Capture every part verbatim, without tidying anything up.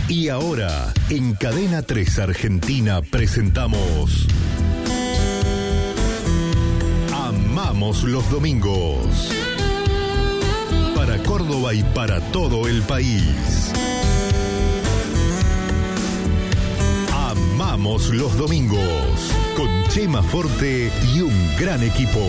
Y ahora, en Cadena tres Argentina presentamos Amamos los Domingos. Para Córdoba y para todo el país. Amamos los Domingos. Con Chema Forte y un gran equipo.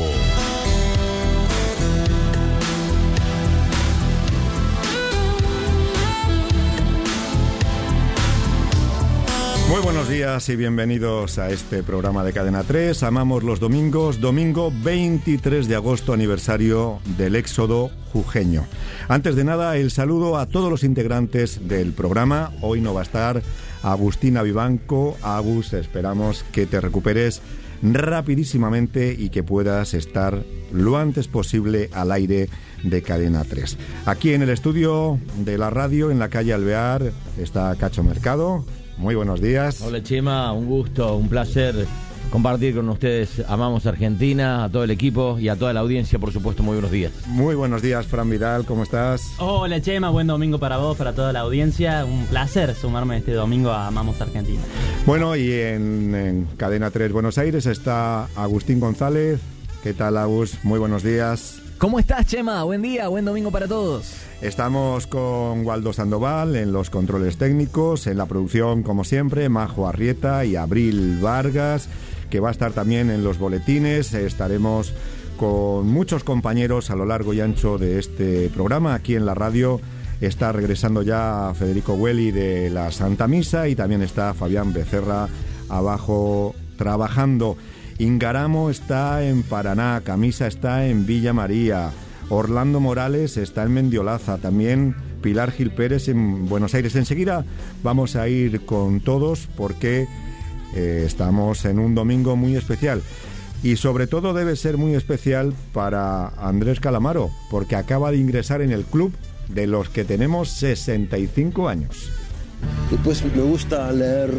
Muy buenos días y bienvenidos a este programa de Cadena tres. Amamos los domingos, domingo veintitrés de agosto, aniversario del éxodo jujeño. Antes de nada, el saludo a todos los integrantes del programa. Hoy no va a estar Agustina Vivanco. Agus, esperamos que te recuperes rapidísimamente y que puedas estar lo antes posible al aire de Cadena tres. Aquí en el estudio de la radio, en la calle Alvear, está Cacho Mercado. Muy buenos días. Hola Chema, un gusto, un placer compartir con ustedes. Amamos Argentina, a todo el equipo y a toda la audiencia, por supuesto. Muy buenos días. Muy buenos días, Fran Vidal, ¿cómo estás? Hola Chema, buen domingo para vos, para toda la audiencia. Un placer sumarme este domingo a Amamos Argentina. Bueno, y en, en Cadena tres Buenos Aires está Agustín González. ¿Qué tal, Agus? Muy buenos días. ¿Cómo estás, Chema? Buen día, buen domingo para todos. Estamos con Waldo Sandoval en los controles técnicos, en la producción, como siempre, Majo Arrieta y Abril Vargas, que va a estar también en los boletines. Estaremos con muchos compañeros a lo largo y ancho de este programa. Aquí en la radio está regresando ya Federico Hueli de la Santa Misa y también está Fabián Becerra abajo trabajando. Ingaramo está en Paraná, Camisa está en Villa María, Orlando Morales está en Mendiolaza, también Pilar Gil Pérez en Buenos Aires. Enseguida vamos a ir con todos porque eh, estamos en un domingo muy especial y sobre todo debe ser muy especial para Andrés Calamaro porque acaba de ingresar en el club de los que tenemos sesenta y cinco años. Pues me gusta leer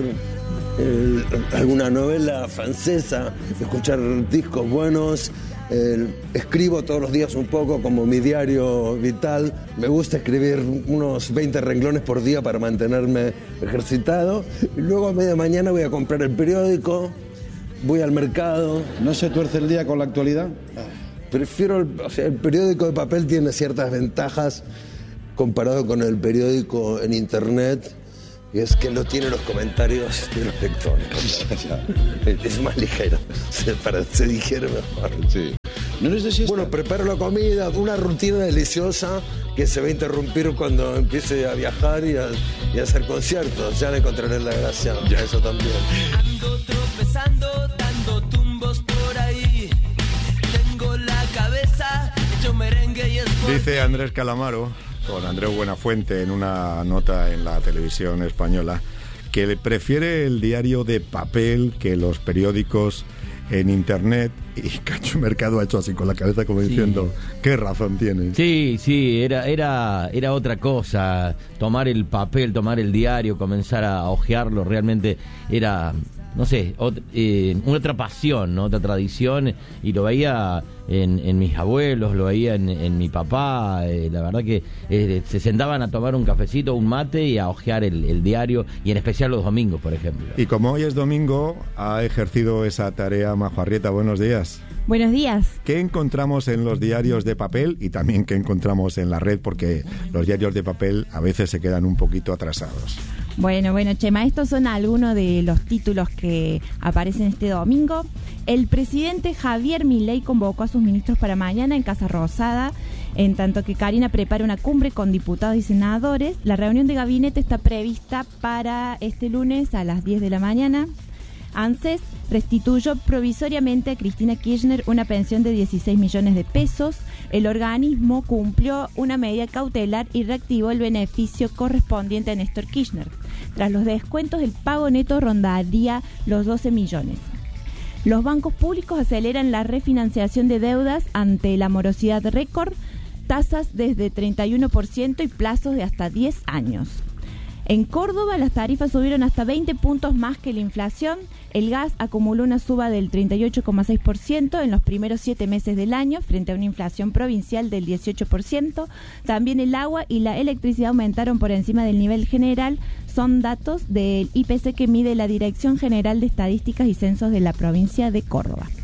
eh, alguna novela francesa, escuchar discos buenos. Eh, escribo todos los días un poco como mi diario vital. Me gusta escribir unos veinte renglones por día para mantenerme ejercitado. Y luego a media mañana voy a comprar el periódico, voy al mercado. ¿No se tuerce el día con la actualidad? Prefiero, el, o sea, el periódico de papel tiene ciertas ventajas comparado con el periódico en internet. Y es que no tiene los comentarios de los lectores. Es más ligero, se, para, se digiere mejor. Sí. ¿No les decís? Bueno, preparo la comida, una rutina deliciosa que se va a interrumpir cuando empiece a viajar y a, y a hacer conciertos. Ya le encontraré la gracia a eso también. Ando tropezando, dando tumbos por ahí. Tengo la cabeza hecho merengue y es porque... Dice Andrés Calamaro, con Andreu Buenafuente en una nota en la televisión española, que prefiere el diario de papel que los periódicos en internet. Y Cacho Mercado ha hecho así con la cabeza como diciendo, sí. ¿Qué razón tienes? Sí, sí, era, era, era otra cosa. Tomar el papel, tomar el diario, comenzar a hojearlo, realmente era... no sé, otra, eh, otra pasión, ¿no? Otra tradición, y lo veía en, en mis abuelos, lo veía en, en mi papá, eh, la verdad que eh, se sentaban a tomar un cafecito, un mate y a hojear el, el diario, y en especial los domingos, por ejemplo. Y como hoy es domingo, ha ejercido esa tarea Majo Arrieta. Buenos días. Buenos días. ¿Qué encontramos en los diarios de papel y también qué encontramos en la red? Porque los diarios de papel a veces se quedan un poquito atrasados. Bueno, bueno, Chema, estos son algunos de los títulos que aparecen este domingo. El presidente Javier Milei convocó a sus ministros para mañana en Casa Rosada, en tanto que Karina prepara una cumbre con diputados y senadores. La reunión de gabinete está prevista para este lunes a las diez de la mañana. ANSES restituyó provisoriamente a Cristina Kirchner una pensión de dieciséis millones de pesos. El organismo cumplió una medida cautelar y reactivó el beneficio correspondiente a Néstor Kirchner. Tras los descuentos, el pago neto rondaría los doce millones. Los bancos públicos aceleran la refinanciación de deudas ante la morosidad récord, tasas desde treinta y uno por ciento y plazos de hasta diez años. En Córdoba las tarifas subieron hasta veinte puntos más que la inflación. El gas acumuló una suba del treinta y ocho coma seis por ciento en los primeros siete meses del año, frente a una inflación provincial del dieciocho por ciento. También el agua y la electricidad aumentaron por encima del nivel general. Son datos del I P C que mide la Dirección General de Estadísticas y Censos de la provincia de Córdoba.